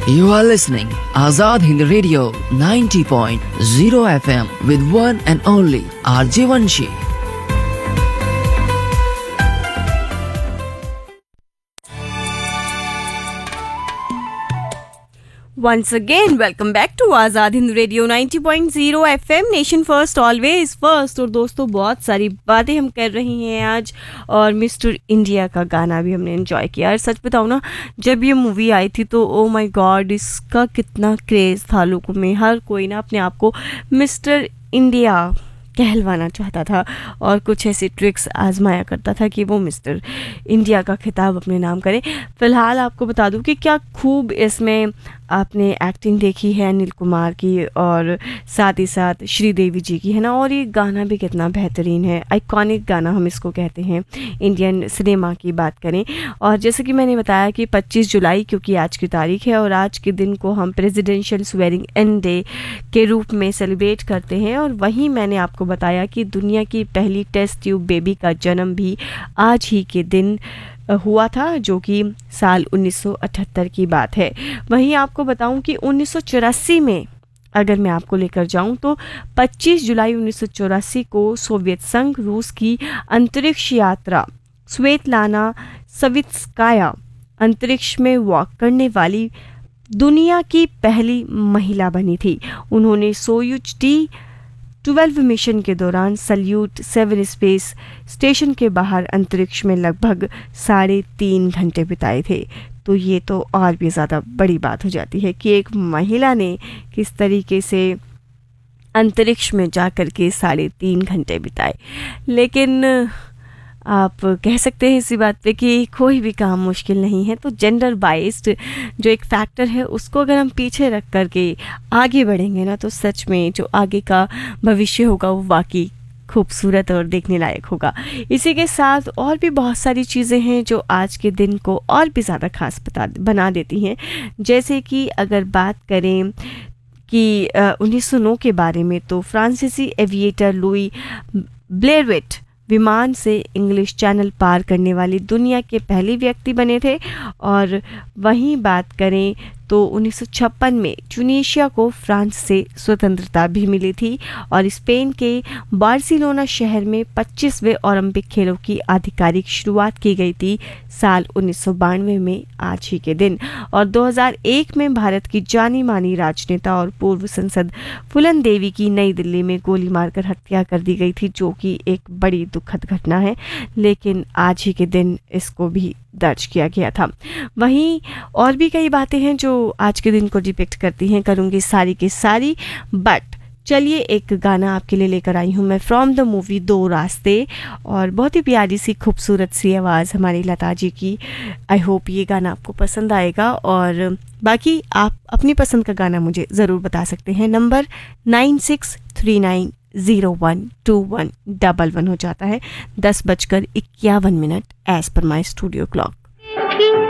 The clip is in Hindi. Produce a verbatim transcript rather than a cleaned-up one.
You are listening Azad Hind Radio ninety point zero F M with one and only R J Vanshi. Once again, welcome back to Azad Hind Radio ninety point zero F M, nation first always first. और दोस्तों, बहुत सारी बातें हम कर रही हैं आज, और मिस्टर इंडिया का गाना भी हमने एंजॉय किया। और सच बताऊँ ना, जब ये मूवी आई थी तो ओ माय गॉड, इसका कितना क्रेज़ था लोगों में। हर कोई ना अपने आप को मिस्टर इंडिया कहलवाना चाहता था और कुछ ऐसी ट्रिक्स आजमाया करता था कि वो मिस्टर इंडिया का खिताब अपने नाम करे। फ़िलहाल आपको बता दूं कि क्या खूब इसमें आपने एक्टिंग देखी है अनिल कुमार की, और साथ ही साथ श्रीदेवी जी की, है ना। और ये गाना भी कितना बेहतरीन है, आइकॉनिक गाना हम इसको कहते हैं इंडियन सिनेमा की बात करें। और जैसे कि मैंने बताया कि पच्चीस जुलाई क्योंकि आज की तारीख है, और आज के दिन को हम प्रेसिडेंशियल स्वेरिंग इन डे के रूप में सेलिब्रेट करते हैं। और वहीं मैंने आपको बताया कि दुनिया की पहली टेस्ट ट्यूब बेबी का जन्म भी आज ही के दिन हुआ था, जो कि साल उन्नीस सौ अठहत्तर की बात है। वहीं आपको बताऊं कि उन्नीस सौ चौरासी में अगर मैं आपको लेकर जाऊं तो पच्चीस जुलाई उन्नीस सौ चौरासी को सोवियत संघ रूस की अंतरिक्ष यात्रा स्वेतलाना सवित्स्काया अंतरिक्ष में वॉक करने वाली दुनिया की पहली महिला बनी थी। उन्होंने सोयूज टी ट्वेल्व मिशन के दौरान सल्यूट सेवन स्पेस स्टेशन के बाहर अंतरिक्ष में लगभग साढ़े तीन घंटे बिताए थे। तो ये तो और भी ज़्यादा बड़ी बात हो जाती है कि एक महिला ने किस तरीके से अंतरिक्ष में जा कर के साढ़े तीन घंटे बिताए। लेकिन आप कह सकते हैं इसी बात पे कि कोई भी काम मुश्किल नहीं है। तो जेंडर बाइस्ड जो एक फैक्टर है उसको अगर हम पीछे रख कर के आगे बढ़ेंगे ना, तो सच में जो आगे का भविष्य होगा वो वाकई खूबसूरत और देखने लायक होगा। इसी के साथ और भी बहुत सारी चीज़ें हैं जो आज के दिन को और भी ज़्यादा खास बता बना देती हैं। जैसे कि अगर बात करें कि उन्नीस सौ नौ के बारे में, तो फ्रांसीसी एविएटर लुई ब्लेयरविट विमान से इंग्लिश चैनल पार करने वाली दुनिया के पहले व्यक्ति बने थे। और वहीं बात करें तो उन्नीस सौ छप्पन में ट्यूनीशिया को फ्रांस से स्वतंत्रता भी मिली थी, और स्पेन के बार्सिलोना शहर में पच्चीसवें ओलंपिक खेलों की आधिकारिक शुरुआत की गई थी साल उन्नीस सौ बानवे में आज ही के दिन। और दो हज़ार एक में भारत की जानी मानी राजनेता और पूर्व सांसद फूलन देवी की नई दिल्ली में गोली मारकर हत्या कर दी गई थी, जो कि एक बड़ी दुखद घटना है, लेकिन आज ही के दिन इसको भी दर्ज किया गया था। वहीं और भी कई बातें हैं जो आज के दिन को डिपिक्ट करती हैं, करूँगी सारी की सारी, बट चलिए एक गाना आपके लिए लेकर आई हूँ मैं फ्रॉम द मूवी दो रास्ते, और बहुत ही प्यारी सी खूबसूरत सी आवाज़ हमारी लता जी की। आई होप ये गाना आपको पसंद आएगा, और बाकी आप अपनी पसंद का गाना मुझे ज़रूर बता सकते हैं। Number nine six three nine zero one two one double one हो जाता है दस बजकर इक्यावन minute as per my studio clock.